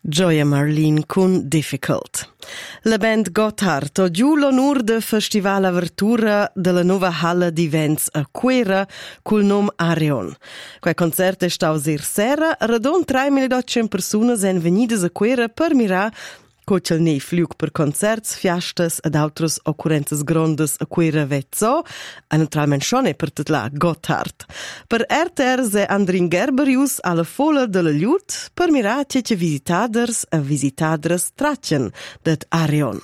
Gioia Marlene con Difficult. La band Gotthard ha giù l'onor del Festival Apertura della nuova Halla di Vents a Quera col nome Arion. Quel concerto è stato sera, radon 3.800 persone sono venite a Quera per mirare Coach al nei fliug per concerts, fiestas ed altres occurrences grondes a Quera vezzo, a naturalment schon e per tutla Gotthard. Per RTR se Andrin Gerberius alla folla della Liut per mirar che visitaders e visitadres tracen det Arion.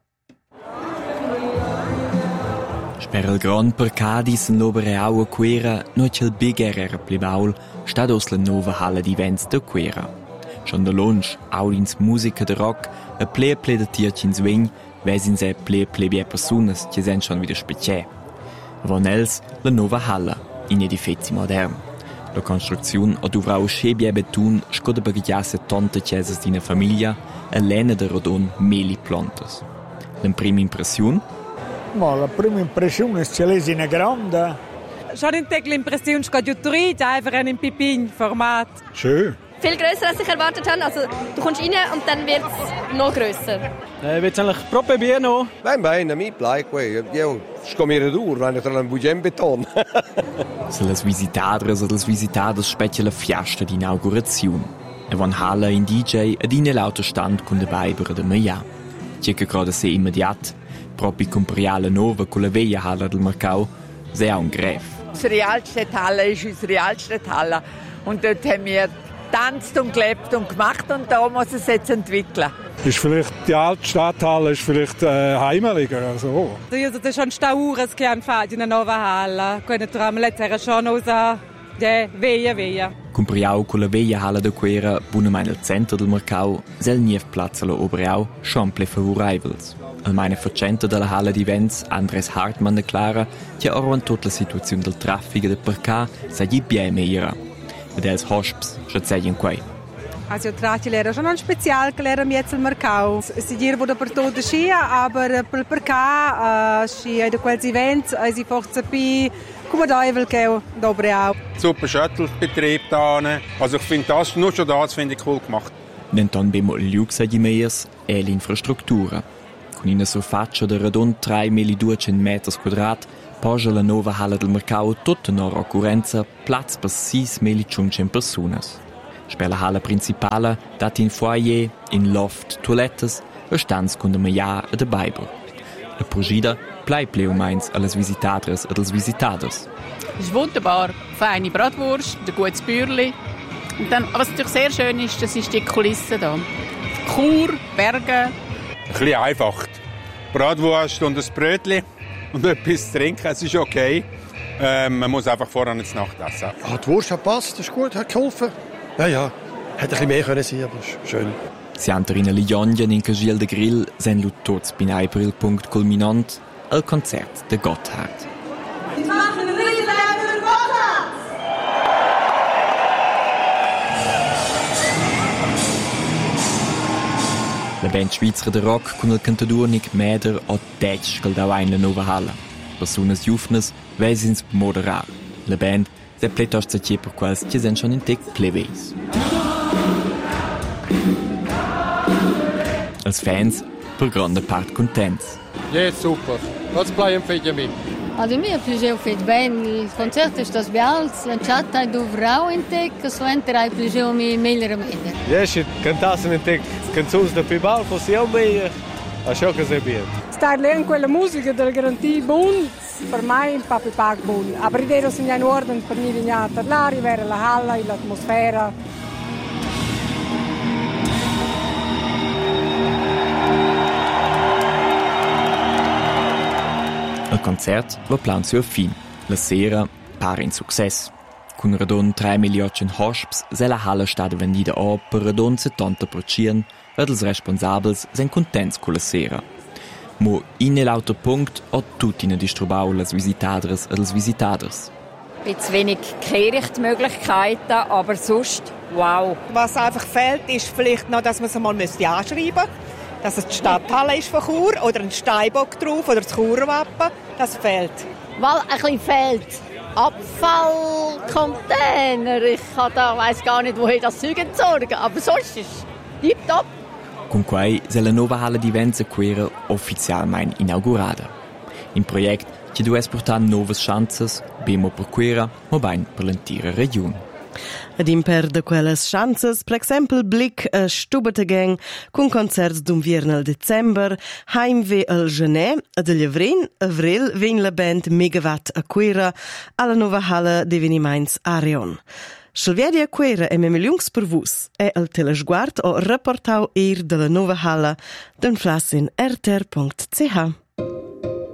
Per il Grand Percadis in l'Obereau a Quera, noi c'è il Big RR Plebaul, sta dos la nuova Halle di Vents de Quera. Schon da lunch, audins Musica de Rock, a ple de tirci in swing, vesin se ple bie personas, che sen schon wieder speziell. Von els, la nuova Halle, in edifici modern. La construzione ha dovrau schebie beton, scoda baghiasse tante chiesas di una famiglia, e lena de rodon meli plantas. La prima impressione? Ma la prima impressione è che lei è grande. Schon in Tag l'impressione che du tritt einfach in einem Pipin-Format. Schön. Viel grösser, als ich erwartet habe. Also, du kommst rein und dann wird es noch grösser. Willst du eigentlich probieren noch? Nein, a mi piace qui. Io scomire dur, wenn ich tra un bugen beton. Se las visitadres e las visitaders specchia la fiesta di inaugurazione. E van Halle in DJ ed in l'autostand con de Weiber de Meia. C'è che crede se immediat, proprio compriale nova con la vecchia Halle del Marcau, se ha un gref. Unsere Realstädthalle ist unsere Realstädthalle. Und dort haben wir getanzt und gelebt und gemacht und da muss es jetzt entwickeln. Ist vielleicht die alte Stadthalle ist vielleicht heimeliger also. Io sono schon staures che hanno fatto in una nuova halla. Quindi naturalmente era schon usa veia. Compriau con la vecchia Halle de Quera, buonamein al centro del Marcau, sel nief platz alla Obereau, schon ple favorevels. Al meine facente della Halle di Vents, Andres Hartmann declara che ora tutta la situazione del traffico del parcar sei bien meglio. Ed els hosps, schätzen quei. Also Tracci era schon ein Spezial gelehrt jetzt im Marcau. Sie dir wurde per todo Skia, aber per perché Skia de quels events, sie forza pi come Deivel che dobre auch. Super Shuttle-Betrieb da. Also ich finde das, nur schon das finde ich cool gemacht. Denton bemo il luxe di meiers e l'infrastruttura. Con una surfaccia de radon 3.200 metri quadrati, poggia la nuova Halle del Marcau tutta un'ora occorrenza, platz per 6.500 personas. Per la Halle principale dat in foyer, in loft, toilettes e stanz con de Meia e de Biber. La Progida bleibt pleumens alle visitadres e als visitaders. Es ist wunderbar. Feine Bratwurst, ein gutes Bürli. Und dann, was natürlich sehr schön ist, das ist die Kulisse hier. Chur, Berge. Ein bisschen einfach. Bratwurst und ein Brötchen und etwas zu trinken, es ist okay. Man muss einfach vorher ins Nacht essen. Ja, die Wurst hat passt, das ist gut, hat geholfen. Ja, hätte ein bisschen mehr können sein, aber ist schön. Si anterina Ligionien in Cagiel de Grill sen lutots binai per il punct culminant al concert de Gotthard. Wir machen einen Riesenlärm für Gotthard! La band Schweizer de Rock con il cantador Nick Meder o Tetsch cal dau ein la nova Halle. Personas giufnes vesins moderar. La band se pletos zacie per quals che sen schon in tec pleveis. Als Fans per grande part contents. Ja, super. Was bleiben für mich? Also mir piaceva fait bene, il concerto è stato bello, la chat è dovrau in tec, so enterai piaceva mi meglio meglio. Ja, se cantassero in tec canzoni da Pibal, fosse auch meglio, a ciò che sei bene. Star lì in quella musica del Garantie Bund, per me il Papi Park Bund. Aber idee sono in ordine per mi vignata là, arrivare alla halla, l'atmosfera. Il concert va plan su a fin. La sera pare in success. Con radon 3.800 hosps se la halla stada vendida a per radon 70% ed els responsabels sen contents con la sera. Mo in l'autopunkt hat tutti ne distrubau las visitadres ed els visitaders. Jetzt wenig Kehrichtmöglichkeiten, aber sonst wow. Was einfach fehlt, ist vielleicht noch, dass man es einmal anschreiben müsste. Dass es die Stadthalle ist von Chur oder ein Steinbock drauf oder das Churwappen, das fehlt. Weil ein bisschen fehlt Abfallcontainer. Ich weiss gar nicht, woher das Zeug entsorgen. Aber sonst ist Tipptopp. Con quei se la nuova Halle di Vents a Quera ufficialmente inaugurata. Un projekt che deve portare nuove chances, bemo per Quera, ma ben per l'intera regione. Ed in per de quelles chances, per esempio, blick a Stubategang con concerts d'un viernal Dezember, heimweh al Genet, ed agli avril ven la band Megawatt a Quera alla nuova Halle d'Eveniments Arion. Schelvedi a Quera e memeliungs per vus è al telesguard o reportau della nuova Halle d'un flassin rtr.ch.